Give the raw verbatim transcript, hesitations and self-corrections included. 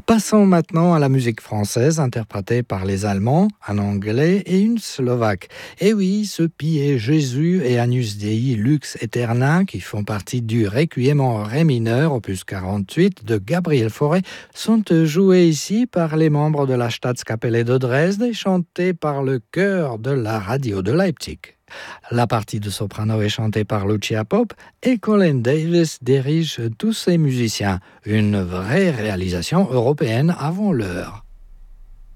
Passons maintenant à la musique française interprétée par les Allemands, un Anglais et une Slovaque. Et oui, ce Pie Jésus et Agnus Dei Lux Aeterna, qui font partie du Requiem en Ré mineur, opus quarante-huit de Gabriel Fauré, sont joués ici par les membres de la Staatskapelle de Dresde et chantés par le chœur de la radio de Leipzig. La partie de soprano est chantée par Lucia Pope et Colin Davis dirige tous ces musiciens. Une vraie réalisation européenne avant l'heure.